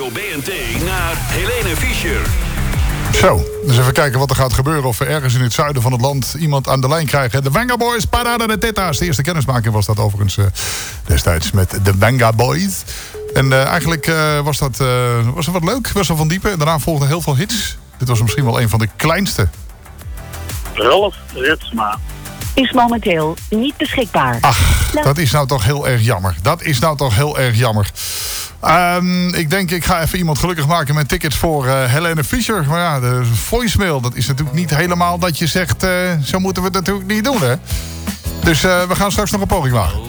Radio BNT naar Helene Fischer. Zo, dus even kijken wat er gaat gebeuren. Of we ergens in het zuiden van het land iemand aan de lijn krijgen. De Venga Boys, Parada de Teta's. De eerste kennismaking was dat overigens destijds met de Venga Boys. En eigenlijk was het wat leuk. Best wel van diepe. En daarna volgden heel veel hits. Dit was misschien wel een van de kleinste. Rolf Ritsma is momenteel niet beschikbaar. Ach, dat is nou toch heel erg jammer. Ik denk, ik ga even iemand gelukkig maken met tickets voor Helene Fischer. Maar ja, de voicemail, dat is natuurlijk niet helemaal dat je zegt... zo moeten we het natuurlijk niet doen, hè? Dus we gaan straks nog een poging wagen.